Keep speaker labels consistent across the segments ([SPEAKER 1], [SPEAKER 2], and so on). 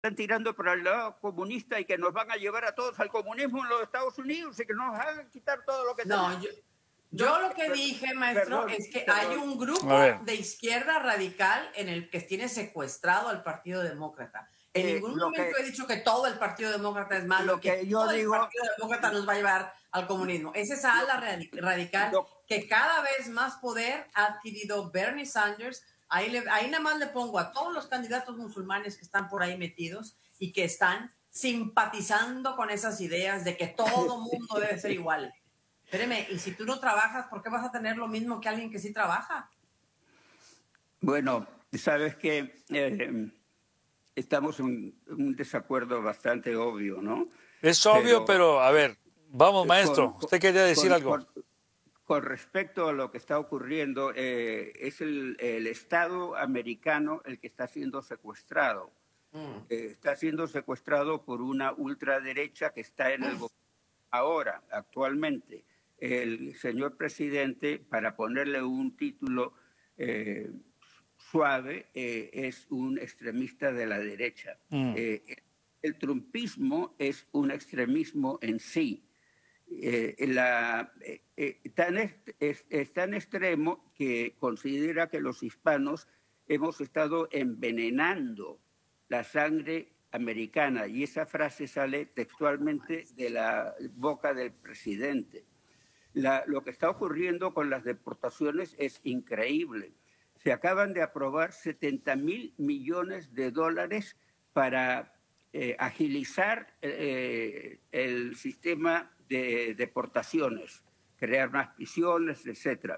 [SPEAKER 1] están tirando para el lado comunista y que nos van a llevar a todos al comunismo en los Estados Unidos y que nos van a quitar todo lo que tenemos.
[SPEAKER 2] Yo lo que dije, maestro, es que hay un grupo de izquierda radical en el que tiene secuestrado al Partido Demócrata. En ningún momento he dicho que todo el Partido Demócrata es malo, que yo digo, el Partido Demócrata nos va a llevar al comunismo. Es esa ala radical que cada vez más poder ha adquirido Bernie Sanders. Ahí nada más le pongo a todos los candidatos musulmanes que están por ahí metidos y que están simpatizando con esas ideas de que todo mundo debe ser igual. Espéreme, y si tú no trabajas, ¿por qué vas a tener lo mismo que alguien que sí trabaja?
[SPEAKER 1] Bueno, sabes que estamos en un desacuerdo bastante obvio, ¿no?
[SPEAKER 3] Es obvio, pero a ver, vamos, maestro, usted quería decir algo.
[SPEAKER 1] Con respecto a lo que está ocurriendo, es el Estado americano el que está siendo secuestrado. Está siendo secuestrado por una ultraderecha que está en el gobierno ahora, actualmente. El señor presidente, para ponerle un título suave, es un extremista de la derecha. El trumpismo es un extremismo en sí. Es tan extremo que considera que los hispanos hemos estado envenenando la sangre americana, y esa frase sale textualmente de la boca del presidente. Lo que está ocurriendo con las deportaciones es increíble. Se acaban de aprobar $70,000 millones para agilizar el sistema de deportaciones, crear más prisiones, etc.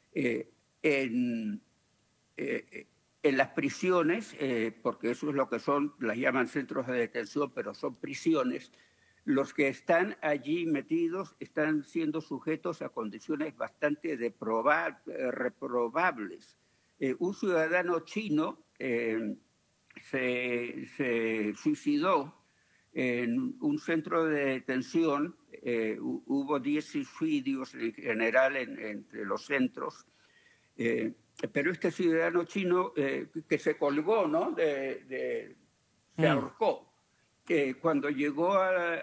[SPEAKER 1] En las prisiones, porque eso es lo que son, las llaman centros de detención, pero son prisiones, los que están allí metidos están siendo sujetos a condiciones bastante reprobables. Un ciudadano chino se suicidó en un centro de detención. Hubo 10 suicidios en general entre los centros. Pero este ciudadano chino que se colgó, ¿no? Se ahorcó. Cuando llegó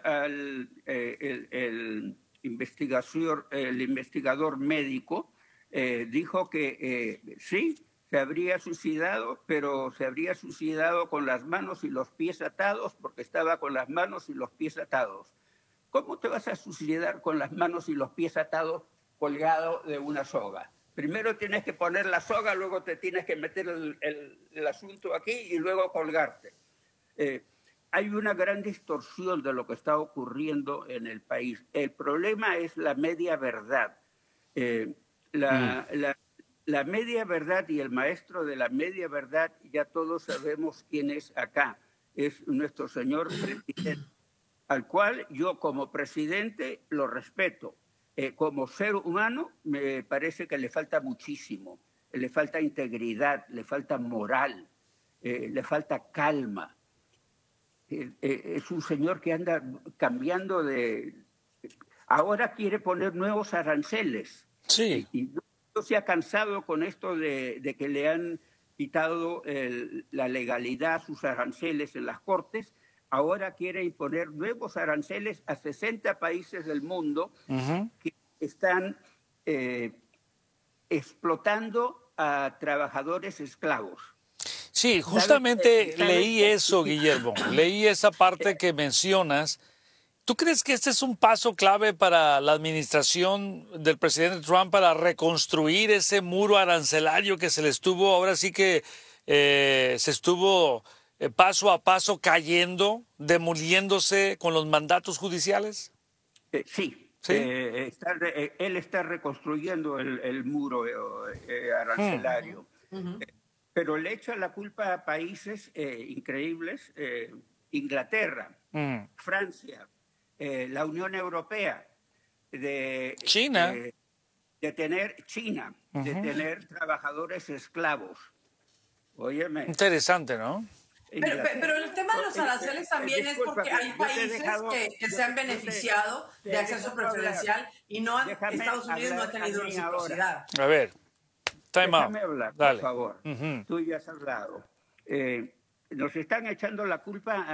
[SPEAKER 1] el investigador médico, dijo que sí, se habría suicidado, pero se habría suicidado con las manos y los pies atados porque estaba con las manos y los pies atados. ¿Cómo te vas a suicidar con las manos y los pies atados colgado de una soga? Primero tienes que poner la soga, luego te tienes que meter el asunto aquí y luego colgarte. Hay una gran distorsión de lo que está ocurriendo en el país. El problema es la media verdad. La media verdad, y el maestro de la media verdad, ya todos sabemos quién es acá. Es nuestro señor presidente, al cual yo como presidente lo respeto. Como ser humano me parece que le falta muchísimo. Le falta integridad, le falta moral, le falta calma. Es un señor que anda cambiando ahora quiere poner nuevos aranceles.
[SPEAKER 3] Sí.
[SPEAKER 1] Y no se ha cansado con esto de que le han quitado la legalidad a sus aranceles en las cortes. Ahora quiere imponer nuevos aranceles a 60 países del mundo que están explotando a trabajadores esclavos.
[SPEAKER 3] Sí, justamente leí eso, Guillermo. Leí esa parte que mencionas. ¿Tú crees que este es un paso clave para la administración del presidente Trump para reconstruir ese muro arancelario que se le estuvo, ahora sí que se estuvo paso a paso cayendo, demoliéndose con los mandatos judiciales?
[SPEAKER 1] Sí. ¿Sí? Él está reconstruyendo el muro arancelario. Pero le echa la culpa a países increíbles, Inglaterra, Francia, la Unión Europea,
[SPEAKER 3] China,
[SPEAKER 1] de tener trabajadores esclavos. Óyeme.
[SPEAKER 3] Interesante, ¿no?
[SPEAKER 2] Pero el tema de los aranceles también es porque hay países que se han beneficiado de acceso preferencial y Estados Unidos no ha tenido reciprocidad.
[SPEAKER 3] A ver.
[SPEAKER 1] Déjame hablar, por favor. Tú ya has hablado. Nos están echando la culpa